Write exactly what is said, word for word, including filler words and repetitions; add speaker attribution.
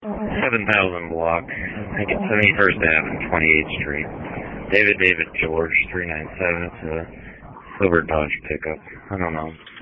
Speaker 1: seven thousand block. I think it's seventy-first Avenue, twenty-eighth Street. David David George, three nine seven. It's a silver Dodge pickup. I don't know.